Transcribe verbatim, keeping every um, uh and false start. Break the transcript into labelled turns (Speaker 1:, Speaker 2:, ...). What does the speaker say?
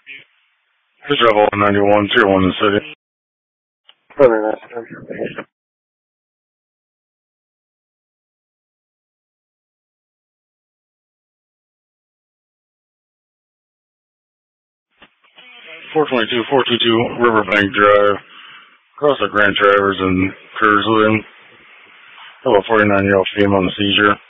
Speaker 1: This is Rebel ninety-one, tier one in the city.
Speaker 2: Brother, that's
Speaker 1: four twenty-two, four twenty-two Riverbank Drive, across the Grand Traverse and Kerswin. Have a forty-nine-year-old female on the seizure.